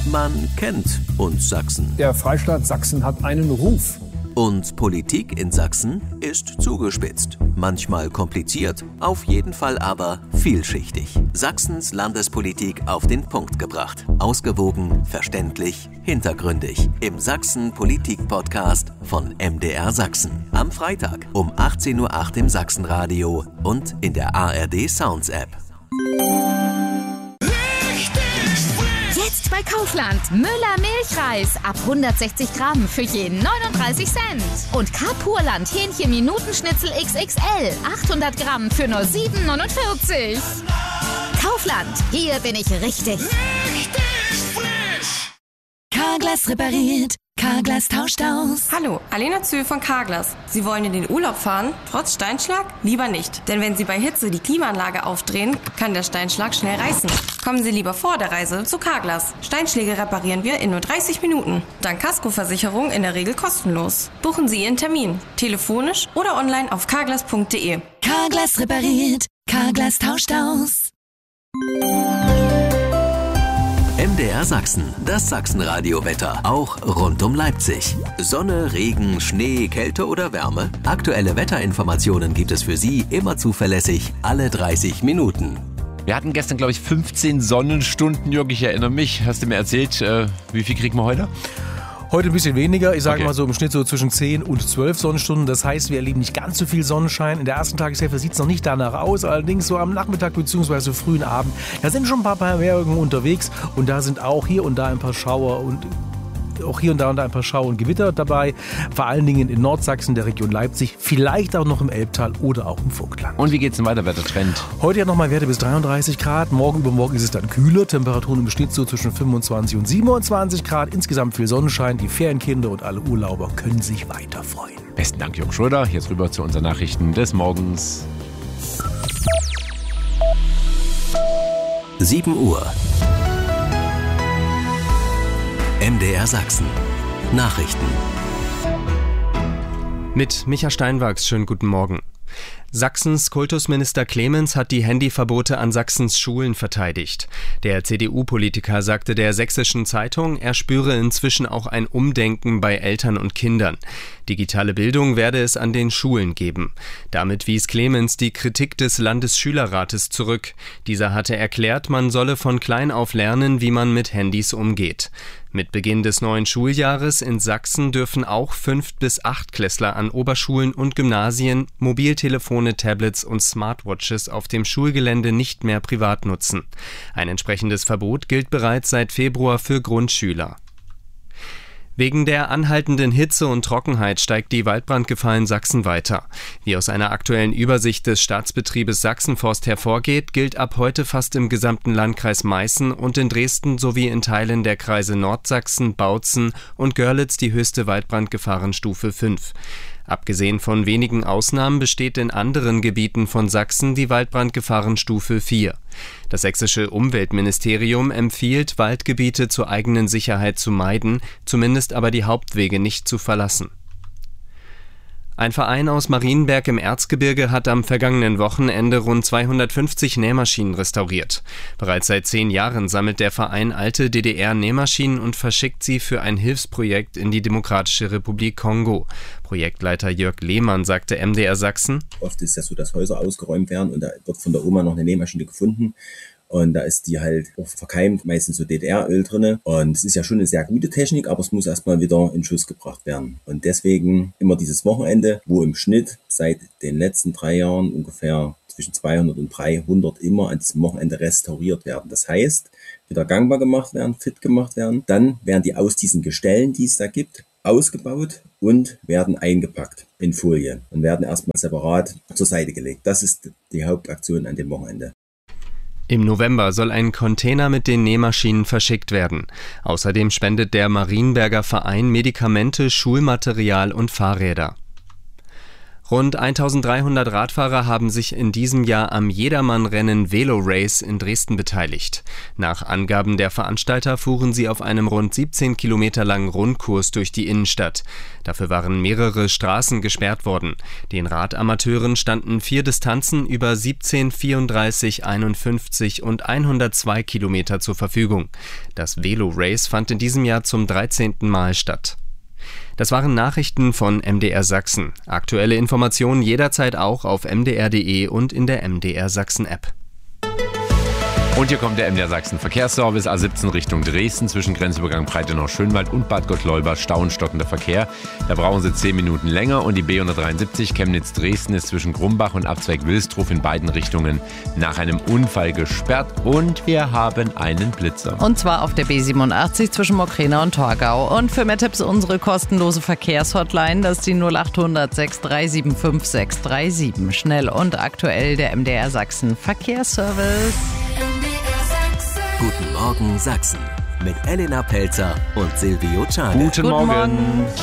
Man kennt uns Sachsen. Der Freistaat Sachsen hat einen Ruf. Und Politik in Sachsen ist zugespitzt. Manchmal kompliziert, auf jeden Fall aber vielschichtig. Sachsens Landespolitik auf den Punkt gebracht. Ausgewogen, verständlich, hintergründig. Im Sachsen-Politik-Podcast von MDR Sachsen. Am Freitag um 18:08 Uhr im Sachsenradio und in der ARD Sounds App. Jetzt bei Kaufland. Müller Milchreis ab 160 Gramm für jeden 39 Cent. Und K-Purland Hähnchen Minutenschnitzel XXL 800 Gramm für nur 7,49. Kaufland, hier bin ich richtig. Richtig frisch. Carglass repariert. Carglass tauscht aus. Hallo, Alena Zöhl von Carglass. Sie wollen in den Urlaub fahren, trotz Steinschlag? Lieber nicht. Denn wenn Sie bei Hitze die Klimaanlage aufdrehen, kann der Steinschlag schnell reißen. Kommen Sie lieber vor der Reise zu Carglass. Steinschläge reparieren wir in nur 30 Minuten. Dank Kaskoversicherung in der Regel kostenlos. Buchen Sie Ihren Termin. Telefonisch oder online auf carglass.de. Carglass repariert. Carglass tauscht aus. MDR Sachsen, das Sachsenradio-Wetter, auch rund um Leipzig. Sonne, Regen, Schnee, Kälte oder Wärme? Aktuelle Wetterinformationen gibt es für Sie immer zuverlässig, alle 30 Minuten. Wir hatten gestern, glaube ich, 15 Sonnenstunden, Jörg, ich erinnere mich. Hast du mir erzählt, wie viel kriegen wir heute? Heute ein bisschen weniger, ich sage mal so im Schnitt so zwischen 10 und 12 Sonnenstunden. Das heißt, wir erleben nicht ganz so viel Sonnenschein. In der ersten Tageshälfte sieht es noch nicht danach aus. Allerdings so am Nachmittag bzw. frühen Abend, da sind schon ein paar mehr unterwegs. Und da sind auch hier und da ein paar Schauer und ein paar Schauer und Gewitter dabei. Vor allen Dingen in Nordsachsen, der Region Leipzig, vielleicht auch noch im Elbtal oder auch im Vogtland. Und wie geht's denn weiter, Wettertrend? Heute ja nochmal Werte bis 33 Grad. Morgen übermorgen ist es dann kühler. Temperaturen im Schnitt so zwischen 25 und 27 Grad. Insgesamt viel Sonnenschein. Die Ferienkinder und alle Urlauber können sich weiter freuen. Besten Dank, Jörg Schröder. Jetzt rüber zu unseren Nachrichten des Morgens. 7 Uhr. MDR Sachsen. Nachrichten. Mit Micha Steinwachs, schönen guten Morgen. Sachsens Kultusminister Clemens hat die Handyverbote an Sachsens Schulen verteidigt. Der CDU-Politiker sagte der Sächsischen Zeitung, er spüre inzwischen auch ein Umdenken bei Eltern und Kindern. Digitale Bildung werde es an den Schulen geben. Damit wies Clemens die Kritik des Landesschülerrates zurück. Dieser hatte erklärt, man solle von klein auf lernen, wie man mit Handys umgeht. Mit Beginn des neuen Schuljahres in Sachsen dürfen auch 5- bis 8-Klässler an Oberschulen und Gymnasien Mobiltelefone, Tablets und Smartwatches auf dem Schulgelände nicht mehr privat nutzen. Ein entsprechendes Verbot gilt bereits seit Februar für Grundschüler. Wegen der anhaltenden Hitze und Trockenheit steigt die Waldbrandgefahr in Sachsen weiter. Wie aus einer aktuellen Übersicht des Staatsbetriebes Sachsenforst hervorgeht, gilt ab heute fast im gesamten Landkreis Meißen und in Dresden sowie in Teilen der Kreise Nordsachsen, Bautzen und Görlitz die höchste Waldbrandgefahrenstufe 5. Abgesehen von wenigen Ausnahmen besteht in anderen Gebieten von Sachsen die Waldbrandgefahrenstufe 4. Das sächsische Umweltministerium empfiehlt, Waldgebiete zur eigenen Sicherheit zu meiden, zumindest aber die Hauptwege nicht zu verlassen. Ein Verein aus Marienberg im Erzgebirge hat am vergangenen Wochenende rund 250 Nähmaschinen restauriert. Bereits seit 10 Jahren sammelt der Verein alte DDR-Nähmaschinen und verschickt sie für ein Hilfsprojekt in die Demokratische Republik Kongo. Projektleiter Jörg Lehmann sagte MDR Sachsen: Oft ist das so, dass Häuser ausgeräumt werden und da wird von der Oma noch eine Nähmaschine gefunden. Und da ist die halt auch verkeimt, meistens so DDR-Öl drinne. Und es ist ja schon eine sehr gute Technik, aber es muss erstmal wieder in Schuss gebracht werden. Und deswegen immer dieses Wochenende, wo im Schnitt seit den letzten 3 Jahren ungefähr zwischen 200 und 300 immer an diesem Wochenende restauriert werden. Das heißt, wieder gangbar gemacht werden, fit gemacht werden. Dann werden die aus diesen Gestellen, die es da gibt, ausgebaut und werden eingepackt in Folie und werden erstmal separat zur Seite gelegt. Das ist die Hauptaktion an dem Wochenende. Im November soll ein Container mit den Nähmaschinen verschickt werden. Außerdem spendet der Marienberger Verein Medikamente, Schulmaterial und Fahrräder. Rund 1300 Radfahrer haben sich in diesem Jahr am Jedermann-Rennen Velo Race in Dresden beteiligt. Nach Angaben der Veranstalter fuhren sie auf einem rund 17 Kilometer langen Rundkurs durch die Innenstadt. Dafür waren mehrere Straßen gesperrt worden. Den Radamateuren standen 4 Distanzen über 17, 34, 51 und 102 Kilometer zur Verfügung. Das Velo Race fand in diesem Jahr zum 13. Mal statt. Das waren Nachrichten von MDR Sachsen. Aktuelle Informationen jederzeit auch auf mdr.de und in der MDR Sachsen App. Und hier kommt der MDR Sachsen Verkehrsservice A17 Richtung Dresden zwischen Grenzübergang Breitenau-Schönwald und Bad Gottleuba Stau und stockender Verkehr. Da brauchen Sie 10 Minuten länger und die B173 Chemnitz-Dresden ist zwischen Grumbach und Abzweig Wilsdruf in beiden Richtungen nach einem Unfall gesperrt und wir haben einen Blitzer. Und zwar auf der B87 zwischen Mokräna und Torgau. Und für mehr Tipps unsere kostenlose Verkehrshotline, das ist die 0800 6375 637. Schnell und aktuell der MDR Sachsen Verkehrsservice. Guten Morgen Sachsen mit Elena Pelzer und Silvio Czade. Guten Morgen.